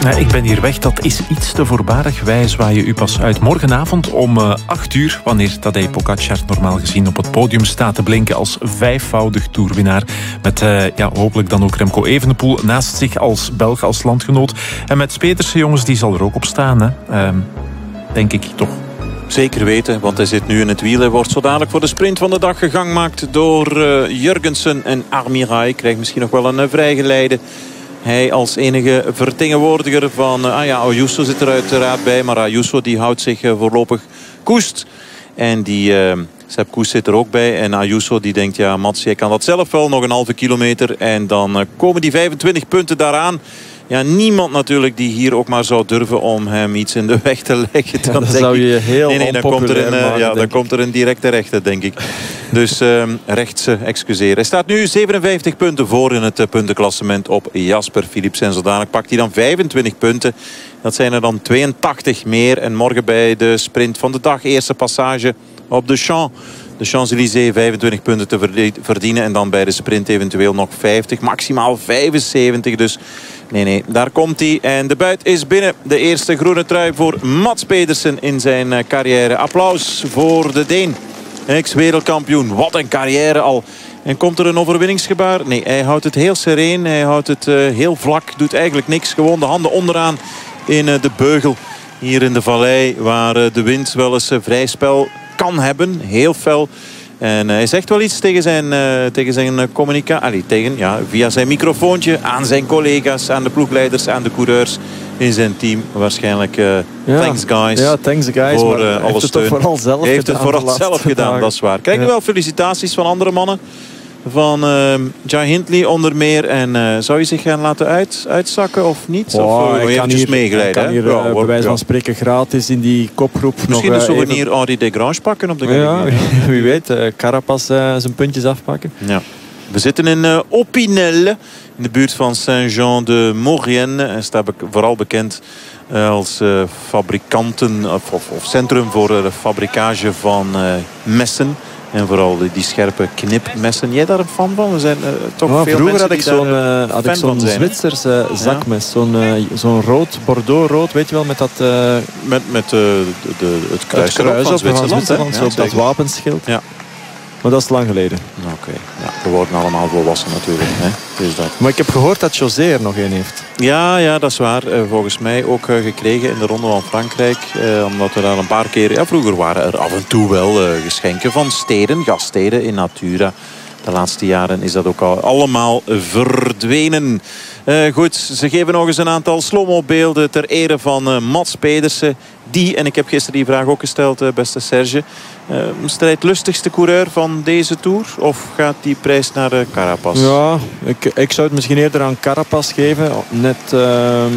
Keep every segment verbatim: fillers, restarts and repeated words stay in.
Ik ben hier weg, dat is iets te voorbarig. Wij zwaaien u pas uit morgenavond om uh, acht uur... wanneer Tadej Pogačar normaal gezien op het podium staat te blinken... als vijfvoudig toerwinnaar. Met uh, ja, hopelijk dan ook Remco Evenepoel naast zich als Belg, als landgenoot. En met Pedersen, jongens, die zal er ook op staan. Hè? Uh, denk ik toch. Zeker weten, want hij zit nu in het wiel. Hij wordt zo dadelijk voor de sprint van de dag gegangmaakt... door uh, Jurgensen en Armirail. Krijgt misschien nog wel een uh, vrijgeleide... Hij als enige vertegenwoordiger van... Ah ja, Ayuso zit er uiteraard bij. Maar Ayuso die houdt zich voorlopig koest. En die... Uh, Sepp Kuss zit er ook bij. En Ayuso die denkt... Ja, Mats, jij kan dat zelf wel. Nog een halve kilometer. En dan uh, komen die vijfentwintig punten daaraan. Ja, niemand natuurlijk die hier ook maar zou durven om hem iets in de weg te leggen. Dan, ja, dan zou je heel nee, nee, dan komt er een, maken, ja, dan komt er een directe rechter, denk ik. Dus uh, rechtse, excuseer. Hij staat nu zevenenvijftig punten voor in het uh, puntenklassement op Jasper Philipsen. En zodanig pakt hij dan vijfentwintig punten. Dat zijn er dan tweeëntachtig meer. En morgen bij de sprint van de dag. Eerste passage op de Champs. De Champs-Élysées vijfentwintig punten te verdienen. En dan bij de sprint eventueel nog vijftig. Maximaal vijfenzeventig. Dus nee, nee, daar komt hij. En de buit is binnen. De eerste groene trui voor Mats Pedersen in zijn carrière. Applaus voor de Deen. Ex-wereldkampioen. Wat een carrière al. En komt er een overwinningsgebaar? Nee, hij houdt het heel sereen. Hij houdt het uh, heel vlak. Doet eigenlijk niks. Gewoon de handen onderaan in uh, de beugel. Hier in de vallei waar uh, de wind wel eens uh, vrij spel kan hebben. Heel fel. En uh, hij zegt wel iets tegen zijn, uh, tegen zijn uh, communicatie. Tegen, ja, via zijn microfoontje aan zijn collega's, aan de ploegleiders, aan de coureurs in zijn team. Waarschijnlijk uh, ja. thanks guys. Ja, thanks guys. Voor uh, alle steun. Het vooral zelf heeft het gedaan, vooral zelf gedaan, dagen. Dat is waar. Krijg je ja. wel felicitaties van andere mannen. Van uh, Jai Hindley onder meer. En uh, zou je zich gaan laten uit, uitzakken of niet? Oh, of uh, ik kan hier, meegeleiden, ik kan hier ja, uh, bij wijze van ja. spreken gratis in die kopgroep. Misschien nog, een uh, souvenir even... Henri Desgrange pakken op de ja, wie weet. Uh, Carapaz uh, zijn puntjes afpakken. Ja. We zitten in uh, Opinel. In de buurt van Saint-Jean-de-Maurienne. En staat be vooral bekend uh, als uh, fabrikanten of, of, of centrum voor uh, de fabrikage van uh, messen. En vooral die scherpe knipmessen. Jij daar een fan van? We zijn uh, toch oh, veel vroeger had ik zo'n uh, had ik zo'n Zwitserse uh, zakmes. Zo'n uh, zo'n rood, Bordeaux rood, weet je wel, met dat... Uh, met met uh, de, de, het kruis, het kruis van Zwitserland. Van Zwitserland ja, zo, dat wapenschild. Ja. Maar dat is lang geleden. Oké, okay. Ja, we worden allemaal volwassen natuurlijk. Hè? Dus dat. Maar ik heb gehoord dat José er nog een heeft. Ja, ja, dat is waar. Uh, volgens mij ook uh, gekregen in de Ronde van Frankrijk. Uh, omdat we daar een paar keer... Ja, vroeger waren er af en toe wel uh, geschenken van steden, gaststeden in Natura. De laatste jaren is dat ook al allemaal verdwenen. Uh, goed, ze geven nog eens een aantal slow-mo beelden ter ere van uh, Mats Pedersen. Die, en ik heb gisteren die vraag ook gesteld, uh, beste Serge. Uh, strijdlustigste coureur van deze Tour? Of gaat die prijs naar uh, Carapaz? Ja, ik, ik zou het misschien eerder aan Carapaz geven. Net, uh,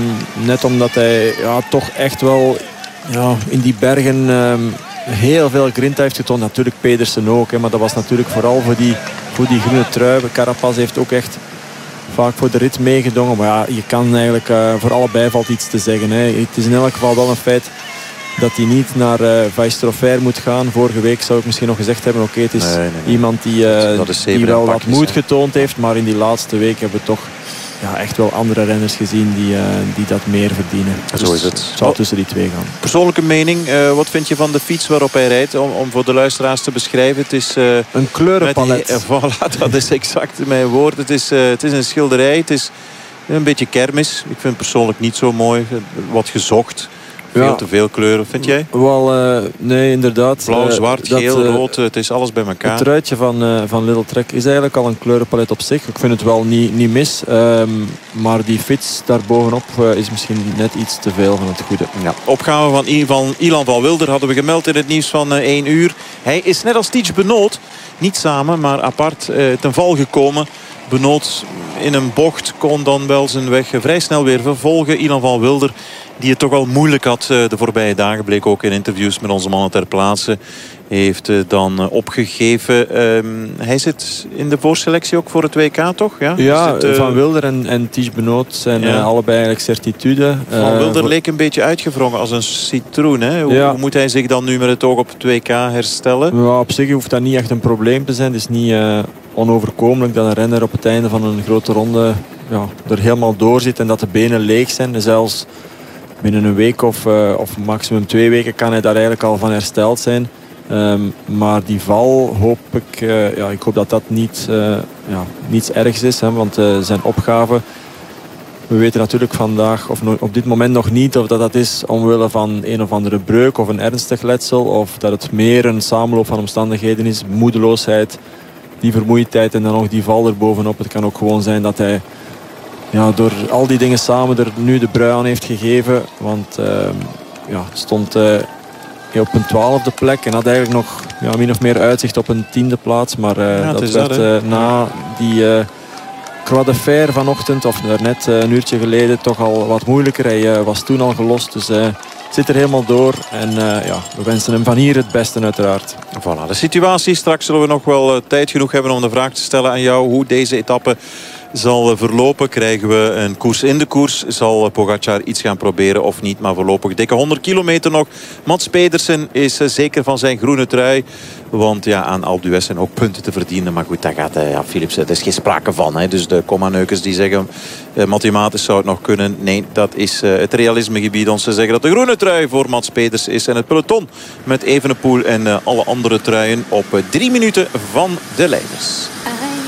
net omdat hij ja, toch echt wel ja, in die bergen... Uh, heel veel grinta heeft getoond. Natuurlijk Pedersen ook. Hè, maar dat was natuurlijk vooral voor die, voor die groene trui. Carapaz heeft ook echt vaak voor de rit meegedongen. Maar ja, je kan eigenlijk... Uh, voor allebei valt iets te zeggen. Hè. Het is in elk geval wel een feit dat hij niet naar uh, Weistroffer moet gaan. Vorige week zou ik misschien nog gezegd hebben... Oké, okay, het is nee, nee, nee. iemand die, uh, die wel wat moed getoond heeft. Maar in die laatste week hebben we toch... Ja, echt wel andere renners gezien die, uh, die dat meer verdienen. Dus zo is het. Het zal tussen die twee gaan. Persoonlijke mening, uh, wat vind je van de fiets waarop hij rijdt? Om, om voor de luisteraars te beschrijven. Het is uh, een kleurenpalet. Met, uh, voilà, dat is exact mijn woord. Het is, uh, het is een schilderij. Het is een beetje kermis. Ik vind het persoonlijk niet zo mooi. Wat gezocht. Veel ja. te veel kleuren, vind jij? Wel, uh, nee, inderdaad. Blauw, zwart, uh, geel, dat, uh, rood. Het is alles bij elkaar. Het truitje van, uh, van Little Trek is eigenlijk al een kleurenpalet op zich. Ik vind het wel niet, niet mis. Um, maar die fiets daarbovenop uh, is misschien net iets te veel van het goede. Ja. Opgave van, van Ilan van Wilder hadden we gemeld in het nieuws van uh, één uur. Hij is net als Tiege Benoot, niet samen, maar apart uh, ten val gekomen. Benoot in een bocht kon dan wel zijn weg vrij snel weer vervolgen. Ilan van Wilder, die het toch wel moeilijk had de voorbije dagen, bleek ook in interviews met onze mannen ter plaatse, heeft dan opgegeven. Um, hij zit in de voorselectie ook voor het W K, toch? Ja, ja dit, uh... Van Wilder en, en Tiege Benoot zijn ja. uh, allebei eigenlijk certitude. Van Wilder uh, voor... leek een beetje uitgevrongen als een citroen. Hè? Hoe, ja. hoe moet hij zich dan nu met het oog op het W K herstellen? Ja, op zich hoeft dat niet echt een probleem te zijn. Het is niet uh, onoverkomelijk dat een renner op het einde van een grote ronde ja, er helemaal door zit en dat de benen leeg zijn. Dus zelfs binnen een week of, uh, of maximum twee weken kan hij daar eigenlijk al van hersteld zijn. Um, maar die val hoop ik, uh, ja, ik hoop dat dat niet, uh, ja, niets ergs is. Hè, want uh, zijn opgave, we weten natuurlijk vandaag of no- op dit moment nog niet of dat, dat is omwille van een of andere breuk of een ernstig letsel. Of dat het meer een samenloop van omstandigheden is. Moedeloosheid, die vermoeidheid en dan nog die val erbovenop. Het kan ook gewoon zijn dat hij ja, door al die dingen samen er nu de brui aan heeft gegeven. Want uh, ja, stond uh, op een twaalfde plek en had eigenlijk nog ja, min of meer uitzicht op een tiende plaats. Maar uh, ja, dat werd dat, uh, na die uh, Croix de Fer vanochtend, of net uh, een uurtje geleden, toch al wat moeilijker. Hij uh, was toen al gelost, dus hij uh, zit er helemaal door. En uh, ja, we wensen hem van hier het beste uiteraard. Voilà, de situatie. Straks zullen we nog wel uh, tijd genoeg hebben om de vraag te stellen aan jou hoe deze etappe zal verlopen. Krijgen we een koers in de koers? Zal Pogačar iets gaan proberen of niet? Maar voorlopig dikke honderd kilometer nog. Mats Pedersen is zeker van zijn groene trui. Want ja, aan Alpe d'Huez zijn ook punten te verdienen. Maar goed, daar gaat ja, Philips, er is geen sprake van. Hè. Dus de komma-neukers die zeggen eh, mathematisch zou het nog kunnen. Nee, dat is uh, het realismegebied. Ons te zeggen dat de groene trui voor Mats Pedersen is. En het peloton met Evenepoel en uh, alle andere truien op uh, drie minuten van de leiders.